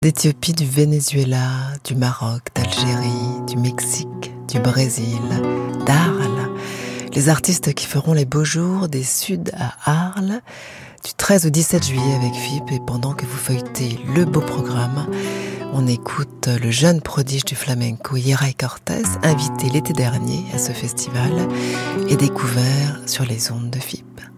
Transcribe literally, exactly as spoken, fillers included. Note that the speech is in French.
D'Éthiopie, du Venezuela, du Maroc, d'Algérie, du Mexique, du Brésil, d'Arles. Les artistes qui feront les beaux jours des Suds à Arles, du treize au dix-sept juillet avec F I P. Et pendant que vous feuilletez le beau programme, on écoute le jeune prodige du flamenco Yeray Cortés, invité l'été dernier à ce festival et découvert sur les ondes de F I P.